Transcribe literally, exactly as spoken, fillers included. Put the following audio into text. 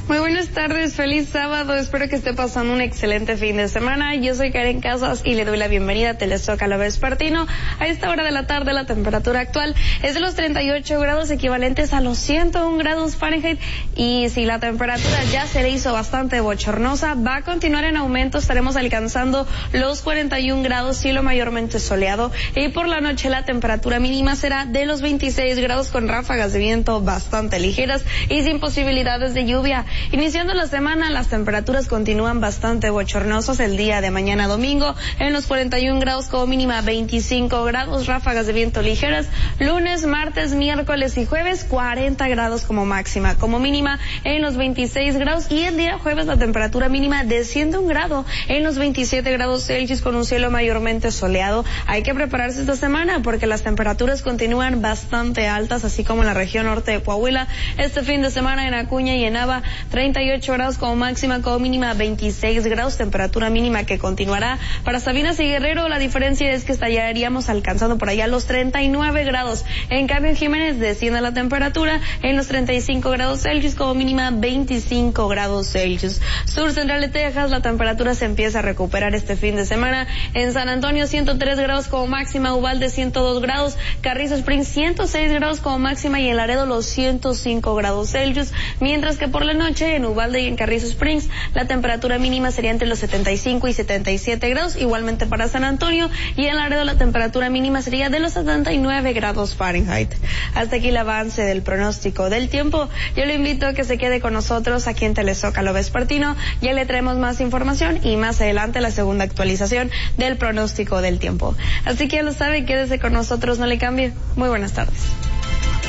Muy buenas tardes, feliz sábado, espero que esté pasando un excelente fin de semana. Yo soy Karen Casas y le doy la bienvenida a Telezócalo Vespertino. A esta hora de la tarde la temperatura actual es de los treinta y ocho grados equivalentes a los ciento un grados Fahrenheit, y si la temperatura ya se le hizo bastante bochornosa, va a continuar en aumento, estaremos alcanzando los cuarenta y un grados, cielo mayormente soleado, y por la noche la temperatura mínima será de los veintiséis grados con ráfagas de viento bastante ligeras y sin posibilidades de lluvia. Iniciando la semana, las temperaturas continúan bastante bochornosas el día de mañana domingo, en los cuarenta y un grados como mínima, veinticinco grados, ráfagas de viento ligeras. Lunes, martes, miércoles y jueves, cuarenta grados como máxima, como mínima en los veintiséis grados, y el día jueves la temperatura mínima desciende un grado en los veintisiete grados Celsius con un cielo mayormente soleado. Hay que prepararse esta semana porque las temperaturas continúan bastante altas, así como en la región norte de Coahuila. Este fin de semana en Acuña y en Nava, treinta y ocho grados como máxima, como mínima veintiséis grados, temperatura mínima que continuará. Para Sabinas y Guerrero la diferencia es que estaríamos alcanzando por allá los treinta y nueve grados. En cambio en Jiménez desciende la temperatura en los treinta y cinco grados Celsius, como mínima veinticinco grados Celsius. Sur central de Texas la temperatura se empieza a recuperar este fin de semana. En San Antonio ciento tres grados como máxima, Uvalde ciento dos grados, Carrizo Springs ciento seis grados como máxima, y en Laredo los ciento cinco grados Celsius, mientras que por la noche en Uvalde y en Carrizo Springs la temperatura mínima sería entre los setenta y cinco y setenta y siete grados, igualmente para San Antonio, y en Laredo la temperatura mínima sería de los setenta y nueve grados Fahrenheit. Hasta aquí el avance del pronóstico del tiempo. Yo le invito a que se quede con nosotros aquí en Telezócalo Vespertino. Ya le traemos más información y más adelante la segunda actualización del pronóstico del tiempo. Así que ya lo sabe, quédese con nosotros, no le cambie. Muy buenas tardes.